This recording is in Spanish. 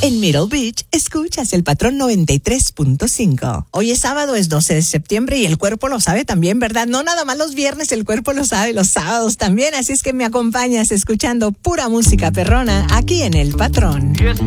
En Middle Beach, escuchas el Patrón 93.5. Hoy es sábado, es 12 de septiembre y el cuerpo lo sabe también, ¿verdad? No nada más los viernes, el cuerpo lo sabe, los sábados también. Así es que me acompañas escuchando pura música perrona aquí en El Patrón.